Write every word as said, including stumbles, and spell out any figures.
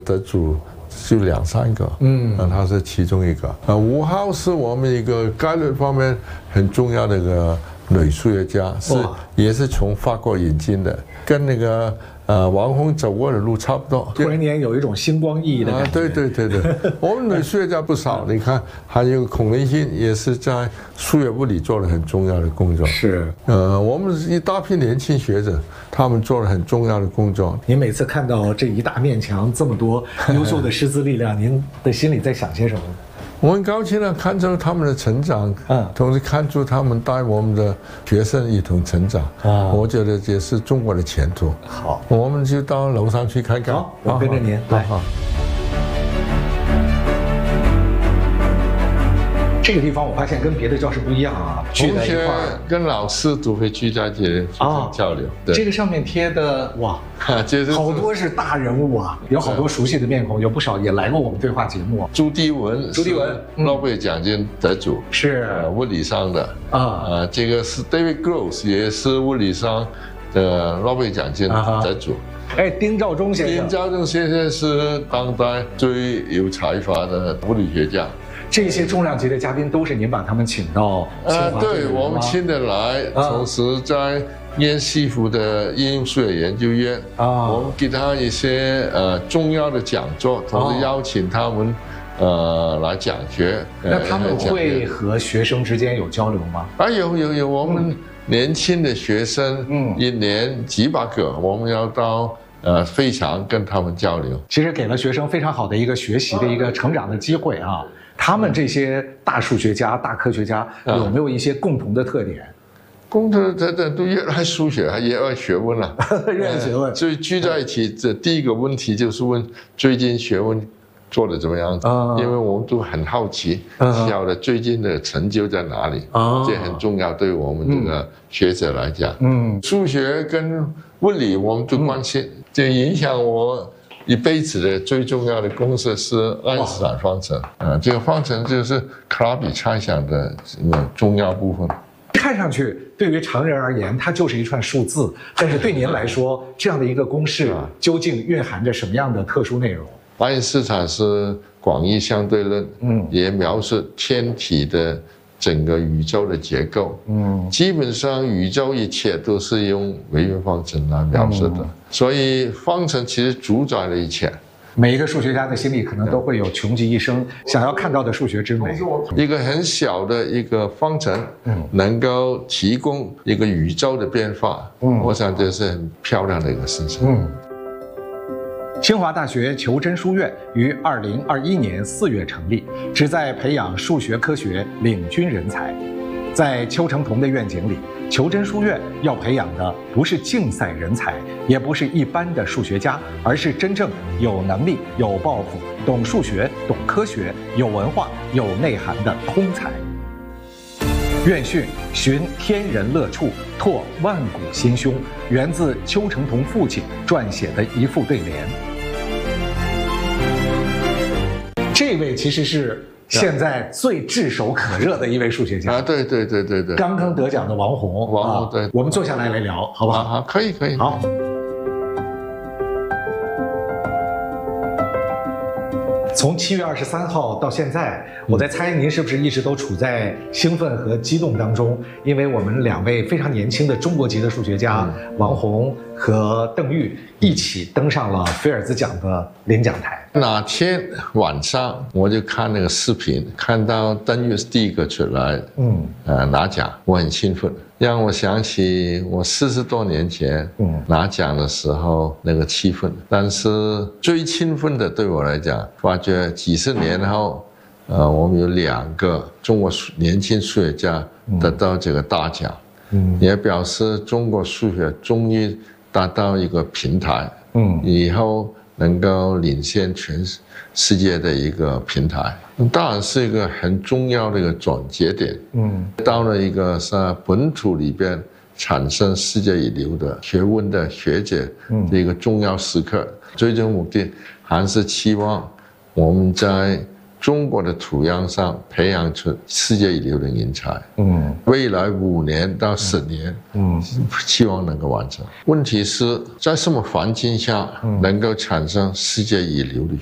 得主就两三个，嗯，那他是其中一个。呃，吴浩是我们一个概率方面很重要的一个女数学家，是也是从法国引进的，跟那个呃王洪走过的路差不多。 突然间有一种星光熠熠的感觉。 啊，对对对对，我们女数学家不少，你看还有孔令馨也是在数学物理做了很重要的工作。 是， 呃，我们一大批年轻学者，他们做了很重要的工作。 您每次看到这一大面墙这么多优秀的师资力量，您的心里在想些什么？ 我很高兴的看出他们的成长，嗯，同时看出他们带我们的学生一同成长，啊，我觉得这是中国的前途。 好， 我们就到楼上去看看。 好，我跟着您来。好。这个地方我发现跟别的教室不一样啊， 聚在一块儿，跟老师都会聚在这里啊交流。对， 这个上面贴的哇，就是好多是大人物啊，有好多熟悉的面孔，有不少也来过我们对话节目。 朱棣文， 朱棣文， 诺贝尔奖金得主， 是物理上的啊啊，这个是 David Gross， 也是物理上的诺贝尔奖金得主。 哎，丁肇中先生， 丁肇中先生是当代最有才华的物理学家。 这些重量级的嘉宾都是您把他们请到清华？ 呃，对，我们请得来，同时在燕西湖的应用数学研究院啊，我们给他一些呃重要的讲座，同时邀请他们呃来讲学。 那他们会和学生之间有交流吗？ 啊，有有有，我们年轻的学生，嗯，一年几百个，我们要到呃费城跟他们交流。 其实给了学生非常好的一个学习的一个成长的机会啊。他们这些大数学家、大科学家有没有一些共同的特点？ 共同的特点都热爱数学，也爱学问了， 热爱学问。 所以聚在一起，这第一个问题就是问最近学问做得怎么样？啊，因为我们都很好奇，晓得最近的成就在哪里？啊，这很重要，对我们这个学者来讲。嗯，数学跟物理我们都关心，这影响我一辈子的最重要的公式是爱因斯坦方程啊，这个方程就是卡拉比猜想的重要部分。 看上去对于常人而言，它就是一串数字，但是对您来说，这样的一个公式究竟蕴含着什么样的特殊内容？ 爱因斯坦是广义相对论，嗯，也描述天体的整个宇宙的结构，嗯，基本上宇宙一切都是用微分方程来描述的，嗯，所以方程其实主宰了一切。 每一个数学家的心里可能都会有穷极一生想要看到的数学之美。 一个很小的一个方程，嗯，能够提供一个宇宙的变化，嗯，我想这是很漂亮的一个事情。嗯。 清华大学裘真书院于二零二一年四月成立，旨在培养数学科学领军人才。在邱成桐的愿景里，裘真书院要培养的不是竞赛人才，也不是一般的数学家，而是真正有能力、有抱负、懂数学、懂科学、有文化、有内涵的通才。院训寻天人乐处，拓万古心胸，源自邱成桐父亲撰写的一副对联。这位其实是现在最炙手可热的一位数学家啊！对对对对对， 刚刚得奖的王洪。 王洪，对， 我们坐下来来聊，好不好？ 好，可以可以。 好。从七月二十三号到现在，我在猜您是不是一直都处在兴奋和激动当中？因为我们两位非常年轻的中国籍的数学家，嗯、王洪和邓玉一起登上了菲尔兹奖的领奖台。 那天晚上我就看那个视频，看到邓玉是第一个出来，嗯，呃拿奖，我很兴奋。让我想起我四十多年前拿奖的时候那个气氛，但是最兴奋的对我来讲，发觉几十年后，呃，我们有两个中国年轻数学家得到这个大奖，嗯，也表示中国数学终于达到一个平台，嗯，以后能够领先全世界的一个平台。当然是一个很重要的一个转折点，嗯，到了一个在本土里边产生世界一流的学问的学者的一个重要时刻。最终目的还是期望我们在中国的土壤上培养出世界一流的人才。嗯，未来五年到十年，嗯，希望能够完成。问题是在什么环境下能够产生世界一流的